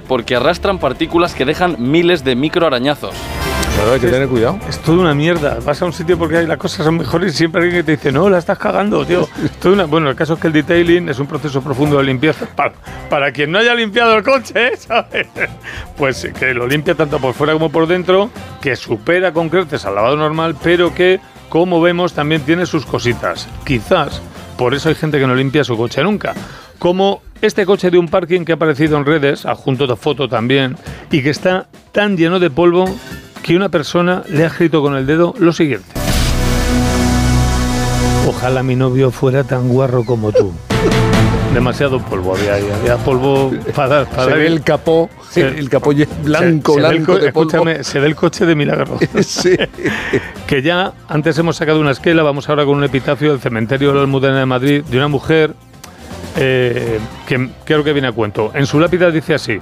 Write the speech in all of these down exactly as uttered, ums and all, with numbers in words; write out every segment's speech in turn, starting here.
porque arrastran partículas que dejan miles de microarañazos. Claro, hay que tener cuidado. Es toda una mierda. Vas a un sitio porque ahí las cosas son mejores y siempre hay alguien que te dice, no, la estás cagando, tío. Toda una... Bueno, el caso es que el detailing es un proceso profundo de limpieza. Para, para quien no haya limpiado el coche, ¿sabes? Pues que lo limpia tanto por fuera como por dentro, que supera con creces al lavado normal, pero que, como vemos, también tiene sus cositas. Quizás por eso hay gente que no limpia su coche nunca. Como este coche de un parking que ha aparecido en redes, adjunto de foto también, y que está tan lleno de polvo que una persona le ha escrito con el dedo lo siguiente: ojalá mi novio fuera tan guarro como tú. Demasiado polvo había ahí, había polvo para, para se ve el capó, se, el capó blanco, se, blanco se de polvo. Escúchame, se ve el coche de milagro. Sí. Que ya antes hemos sacado una esquela, vamos ahora con un epitafio del cementerio de la Almudena de Madrid, de una mujer eh, que creo que viene a cuento. En su lápida dice así: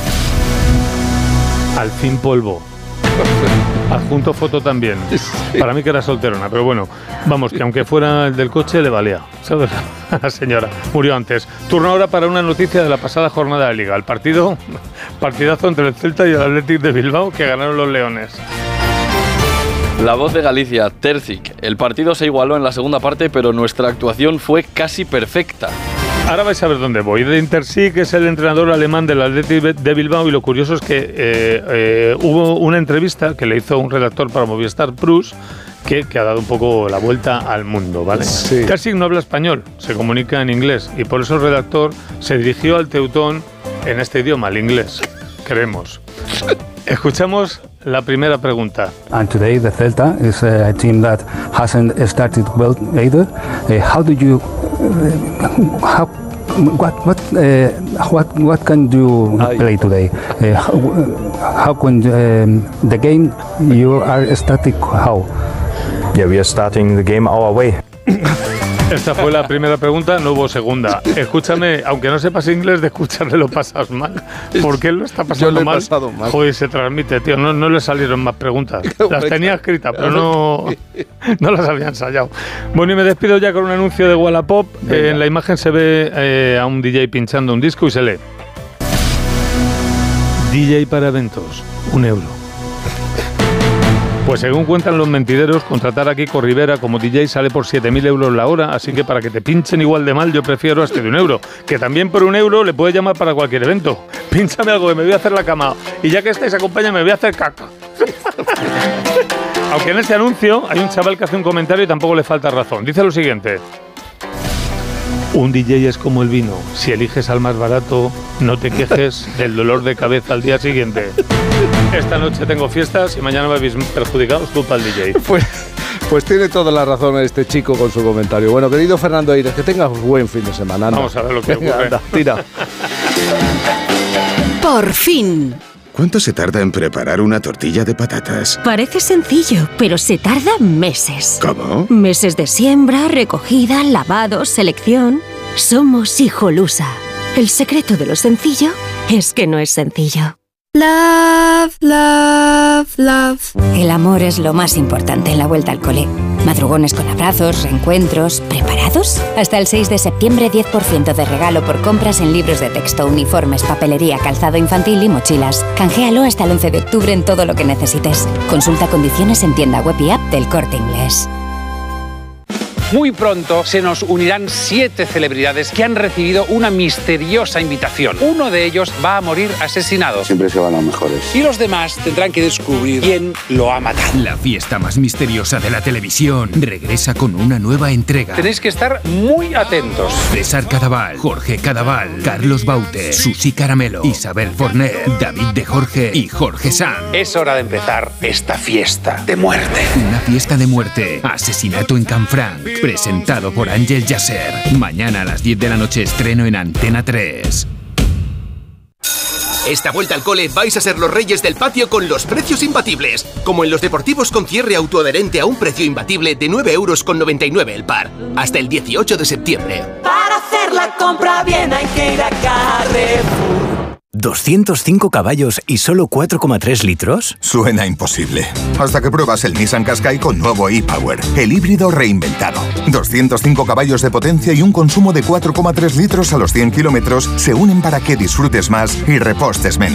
al fin polvo. Adjunto foto también. Sí. Para mí que era solterona, pero bueno, vamos, que aunque fuera el del coche le valía, ¿sabes? La señora murió antes. Turno ahora para una noticia de la pasada jornada de Liga. El partido, partidazo entre el Celta y el Athletic de Bilbao, que ganaron los leones. La Voz de Galicia, Terzic. El partido se igualó en la segunda parte, pero nuestra actuación fue casi perfecta. Ahora vais a ver dónde voy. De Terzic es el entrenador alemán del Athletic de Bilbao, y lo curioso es que eh, eh, hubo una entrevista que le hizo un redactor para Movistar Plus que, que ha dado un poco la vuelta al mundo, ¿vale? Sí. Terzic no habla español, se comunica en inglés, y por eso el redactor se dirigió al teutón en este idioma, el inglés. Creemos. Escuchamos la primera pregunta. And today the Celta is a team that hasn't started well either. Uh, how do you uh, how what what uh, what what can you Ay. play today? Uh, how, how can um, the game you are static how? Yeah, we are starting the game our way. Esta fue la primera pregunta, no hubo segunda. Escúchame, aunque no sepas inglés, de escucharle lo pasas mal. ¿Por qué él lo está pasando Yo lo he mal? pasado mal. Joder, se transmite, tío. No, no le salieron más preguntas. Las tenía escritas, pero no, no las había ensayado. Bueno, y me despido ya con un anuncio de Wallapop. Eh, en la imagen se ve eh, a un D J pinchando un disco y se lee: D J para eventos, un euro. Pues según cuentan los mentideros, contratar a Kiko Rivera como D J sale por siete mil euros la hora, así que para que te pinchen igual de mal yo prefiero este de un euro, que también por un euro le puedes llamar para cualquier evento. Pínchame algo que me voy a hacer la cama, y ya que estáis acompaña me voy a hacer caca. Aunque en este anuncio hay un chaval que hace un comentario y tampoco le falta razón. Dice lo siguiente: un D J es como el vino, si eliges al más barato, no te quejes del dolor de cabeza al día siguiente. Esta noche tengo fiestas y mañana me habéis perjudicado, es culpa del D J. Pues, pues tiene toda la razón este chico con su comentario. Bueno, querido Fernando Aires, que tengas buen fin de semana. Anda. Vamos a ver lo que Venga, ocurre. Anda, tira. Por fin. ¿Cuánto se tarda en preparar una tortilla de patatas? Parece sencillo, pero se tarda meses. ¿Cómo? Meses de siembra, recogida, lavado, selección. Somos Hijolusa. El secreto de lo sencillo es que no es sencillo. Love, love, love. El amor es lo más importante en la vuelta al cole. Madrugones con abrazos, reencuentros. ¿Preparados? Hasta el seis de septiembre, diez por ciento de regalo por compras en libros de texto, uniformes, papelería, calzado infantil y mochilas. Canjealo hasta el once de octubre en todo lo que necesites. Consulta condiciones en tienda web y app del Corte Inglés. Muy pronto se nos unirán siete celebridades que han recibido una misteriosa invitación. Uno de ellos va a morir asesinado. Siempre se van los mejores. Y los demás tendrán que descubrir quién lo ha matado. La fiesta más misteriosa de la televisión regresa con una nueva entrega. Tenéis que estar muy atentos. César Cadaval, Jorge Cadaval, Carlos Baute, Susi Caramelo, Isabel Forner, David de Jorge y Jorge Sanz. Es hora de empezar esta fiesta de muerte. Una fiesta de muerte. Asesinato en Canfranc. Presentado por Ángel Yasser. Mañana a las diez de la noche estreno en Antena tres. Esta vuelta al cole vais a ser los reyes del patio con los precios imbatibles. Como en los deportivos con cierre autoadherente a un precio imbatible de nueve euros con noventa y nueve el par. Hasta el dieciocho de septiembre. Para hacer la compra bien hay que ir a Carrefour. ¿doscientos cinco caballos y solo cuatro coma tres litros? Suena imposible. Hasta que pruebas el Nissan Qashqai con nuevo e-Power, el híbrido reinventado. doscientos cinco caballos de potencia y un consumo de cuatro coma tres litros a los cien kilómetros se unen para que disfrutes más y repostes menos.